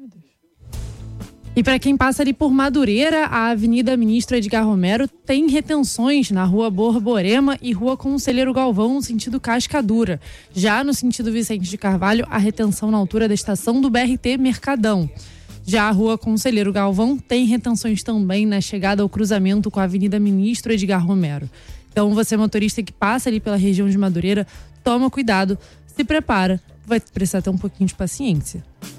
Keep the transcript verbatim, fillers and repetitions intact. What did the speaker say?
meu Deus. E para quem passa ali por Madureira, a Avenida Ministro Edgar Romero tem retenções na Rua Borborema e Rua Conselheiro Galvão, no sentido Cascadura. Já no sentido Vicente de Carvalho, a retenção na altura da estação do B R T Mercadão. Já a Rua Conselheiro Galvão tem retenções também na chegada ao cruzamento com a Avenida Ministro Edgar Romero. Então você, motorista que passa ali pela região de Madureira, toma cuidado, se prepara, vai precisar ter um pouquinho de paciência.